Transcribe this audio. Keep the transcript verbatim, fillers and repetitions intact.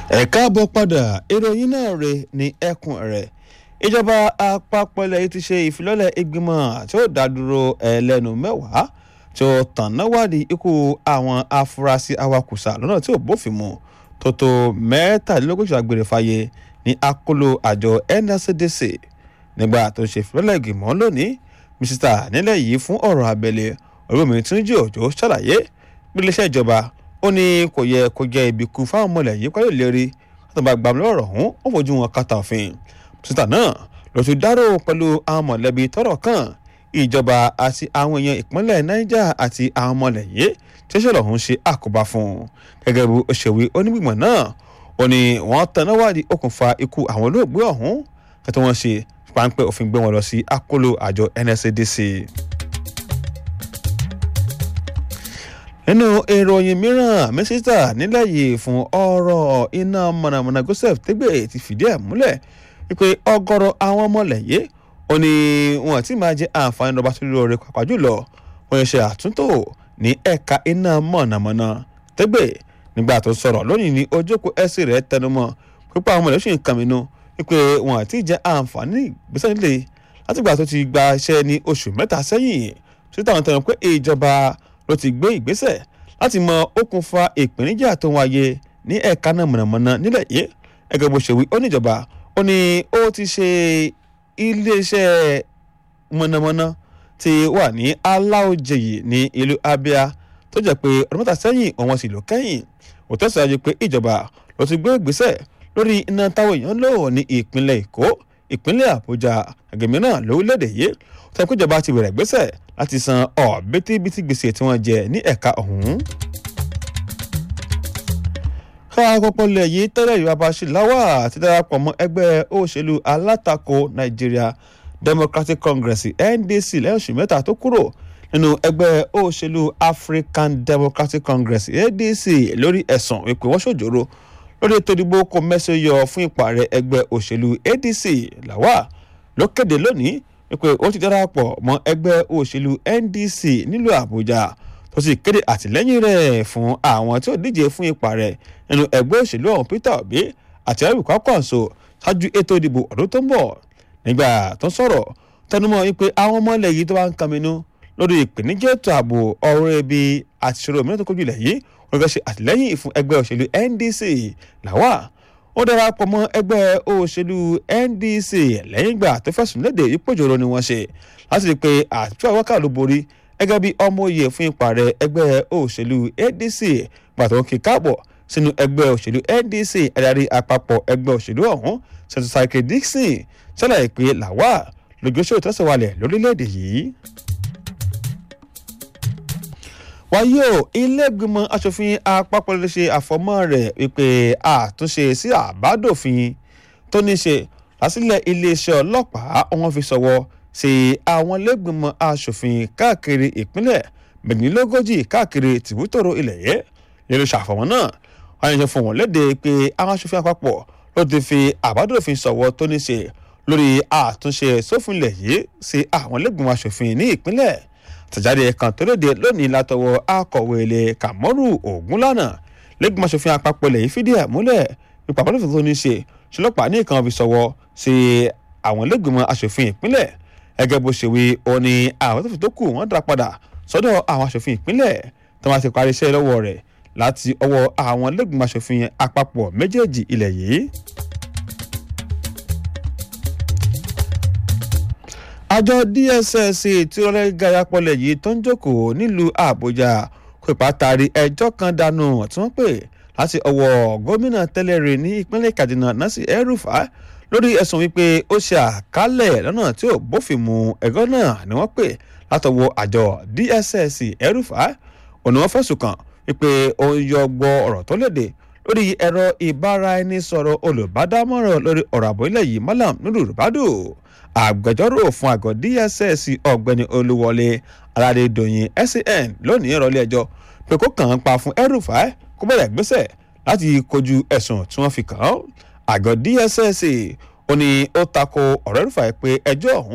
ẹ káàbọ̀ padà ìròyìn náà rè ní ẹkùn rẹ̀ ìjọba àpapọ̀ ilẹ̀ yìí ti ṣe ìfilọ́lẹ̀ ìgbìmọ̀ tí ó dádúró ẹlẹ́nu mẹ́wàá tí ó tànná wádìí ikú àwọn afurasí awakùsà lọ́nà tí ò bófin mu tó tó mẹ́tàlélógójì àgbèrè fàyè ní akóló àjọ N S C D C nígbà tó ṣe ìfilọ́lẹ̀ ìgbìmọ̀ lónìí mínísítà nílẹ̀ yìí fún ọ̀rọ̀ abẹ́lé Olúbùnmi Túnjí Òjó ṣàlàyé pé iléeṣẹ́ ìjọba ó ní kò yẹ kó jẹ́ ibìkú fáwọn ọmọ ilẹ̀ yìí pẹ̀lú ìlérí tó bá gbàmù lọ́rọ̀ ọ̀hún ó fojú wọn kàtà òfin mínísítà náà ló ti dárò pẹ̀lú àwọn mọ̀lẹ́bí tọ́rọ̀ kàn ìjọba àti àwọn èèyàn ìpínlẹ̀ Niger àti àwọn ọmọ ilẹ̀ yìí tí ìṣẹ̀lẹ̀ ọ̀hún ṣe àkóbá fún un gẹ́gẹ́ bí òṣèwé onígbìmọ̀ náà ó ní wọ́n tanná wádìí okùnfà ikú àwọn olóògbé ọ̀hún tí wọ́n ṣe páńpẹ́ òfin gbé wọn lọ sí akóló àjọ N S C D C. nínú ìròyìn mìíràn mínísítà nílẹ̀ yìí fún ọ̀rọ̀ iná mọ̀nàmọ́ná Joseph Tegbe ti fìdí ẹ̀ múlẹ̀ wípé ọ̀gọ̀rọ̀ àwọn ọmọlẹ̀ yìí ó ní wọn ti máa jẹ àǹfààní lọ́ba tó lóore pàápàá jùlọ wọ́n ṣe àtúntò ní ẹ̀ka iná mọ̀nàmọ́ná Tegbe nígbà tó sọ̀rọ̀ lónìí ní ojókòó ẹ̀sìn rẹ̀ tẹnumọ́ pípa àwọn ọmọlẹ̀ ṣì ń kàn mínú wípé wọn ti jẹ àǹfààní ìgbésẹ̀ nílé látìgbà tó ti gba iṣẹ́ ní oṣù mẹ́ta sẹ́yìn síta àwọn tẹnu pé ìjọba ló ti gbé ìgbésẹ̀ láti mọ okùnfà ìpèníjà tó ń wáyé ní ẹ̀ka náà mọ̀nàmọ́ná nílẹ̀ yìí ẹgbẹ́ bó ṣe wí ó níjọba ó ní ó ti ṣe iléeṣẹ́ mọ̀nàmọ́ná tí wà ní aláòjèyí ní ìlú Abia tó jẹ́ pé ọdún mẹ́ta sẹ́yìn òun sì lò kẹ́yìn ó tẹ̀síwájú pé ìjọba ló ti gbé ìgbésẹ̀ lórí iná táwọn èèyàn lò ní ìpínlẹ̀ Èkó ìpínlẹ̀ Àbújá àgbègbè náà lórílẹ̀‐èdè yìí tó yẹ kó ìjọba ti bẹ̀rẹ̀ ìgbésẹ̀ láti san ọ̀bítíbitì gbèsè tí wọ́n jẹ ní ẹ̀ka ọ̀hún. káàkọ́pọ̀lẹ̀ yìí tẹ́lẹ̀ ìwà Bashir-Lawal ti darapọ̀ mọ́ ẹgbẹ́ òṣèlú alátakò Nigeria Democratic Congress N D C lẹ́yìn oṣù mẹ́ta tó kúrò nínú ẹgbẹ́ òṣèlú African Democratic Congress A D C lórí ẹ̀sùn wípé wọ́n ṣòjòrò lórí ètò ìdìbò kò mẹ́sẹ̀ yọ fún ìpààrẹ ẹgbẹ́ òṣèlú A D C Lawal ló kéde lónìí wípé ó ti darapọ̀ mọ́ ẹgbẹ́ òṣèlú N D C nílùú Àbújá tó sì kéde àtìlẹ́yìn rẹ̀ fún àwọn tí ó díje fún ìpààrẹ nínú ẹgbẹ́ òṣèlú ọ̀hún Peter Obi àti Àtíkù Kwankwaso ṣáájú ètò ìdìbò ọdún tó ń bọ̀ nígbà tó ń sọ̀rọ̀ tẹnumọ́ wípé àwọn ọmọ ilẹ̀ yìí tó bá ń kàmínú lórí ìpèníjà ètò ààbò ọ̀rọ̀ ebi àti ìṣòro mìíràn tó kojú ilẹ̀ yìí wọ́n fẹ́ ṣe àtìlẹ́yìn fún ẹgbẹ́ òṣèlú N D C Lawal ó darapọ̀ mọ́ ẹgbẹ́ òṣèlú N D C lẹ́yìn ìgbà tó fẹ̀sùn léde ìpòjòrò ni wọ́n ṣe láti rí i pé Àtíkù Abubakar ló borí gẹ́gẹ́ bí ọmọ oyè fún ìpààrẹ ẹgbẹ́ òṣèlú A D C pàtó kí káàbọ̀ sínú ẹgbẹ́ òṣèlú N D C adarí àpapọ̀ ẹgbẹ́ òṣèlú ọ̀hún Senator Saike Dixon ṣàlàyé pé Lawal lójúṣe ìtọ́sẹ̀wálẹ̀ lórílẹ̀‐èdè yìí. wáyé o ilé-ìgbìmọ̀ aṣòfin àpapọ̀ lè ṣe àfọmọ́ rẹ̀ wípé àtúnṣe sí àbádòfin tó ní ṣe lásìlẹ̀ iléeṣẹ́ ọlọ́pàá wọn fi ṣọwọ́ sí àwọn ilé-ìgbìmọ̀ aṣòfin káàkiri ìpínlẹ̀ mẹ́rìnlélógójì káàkiri tìbútòrò ilẹ̀ yẹ yẹn ló ṣàfọmọ́ náà wọ́n yẹn fún wọn léde pé àwọn aṣòfin àpapọ̀ ló ti fi àbádòfin ṣọwọ́ tó ní ṣe lórí àtúnṣe sófin ilẹ̀ yìí sí àwọn ilé-ìgbìmọ̀ aṣòfin ní ìpínlẹ̀ tẹ̀jáde kan tó léde lónìí látọwọ́ akọ̀wé ilé Kàmọ́rù Ògúnlànà lẹ́gbìmọ̀ aṣòfin àpapọ̀ ilẹ̀ yìí fìdí ẹ̀ múlẹ̀ nípa àbádòfin tó ní ṣe ṣọlọ́pàá ní ìkan fi ṣọwọ́ sí àwọn lẹ́gbìmọ̀ aṣòfin ìpínlẹ̀ gẹ́gẹ́ bó ṣe wí ó ní àwọn tó fi tó kù wọ́n dá padà sọ́dọ̀ àwọn aṣòfin ìpínlẹ̀ tó máa ti parí iṣẹ́ lọ́wọ́ rẹ̀ láti ọwọ́ àwọn lẹ́gbìmọ̀ aṣòfin àpapọ̀ méjèèjì ilẹ̀ yìí. àjọ D S S tí ó lẹ́gà yapọ̀lẹ̀ yìí tó ń jókòó nílùú Àbújá kò pàtàkì ẹjọ́ kan dànù tí wọ́n pè láti ọwọ́ gómìnà tẹ́lẹ̀ rí ní ìpínlẹ̀ Kaduna Nasir El-Rufai lórí ẹ̀sùn wípé ó ṣe àkálẹ̀ lọ́nà tí ò bófin mu ẹ̀gọ́ náà ni wọ́n pè látọwọ́ àjọ D S S El-Rufai òní wọ́n fẹ̀sùn kàn wípé ó ń yọ gbọ́ ọ̀rọ̀ tó léde lórí ẹ̀rọ ìbáraẹnisọ̀rọ̀ olùbádámọ̀ràn lórí ọ̀rọ̀ ààbò ilẹ̀ yìí Malam Nudu Ribadu agbẹjọ́rò fún àgọ́ D S S ọ̀gbẹ́ni Olúwọlé Aládédọ̀yìn S A N lónìí ìrọ̀lẹ́ ẹjọ́ pé kó kàn án pa fún El-Rufai kó bẹ̀rẹ̀ gbèsè láti kojú ẹ̀sùn tí wọ́n fi kàn án àgọ́ D S S ó ní ó tako ọ̀rọ̀ El-Rufai pé ẹjọ́ ọ̀hún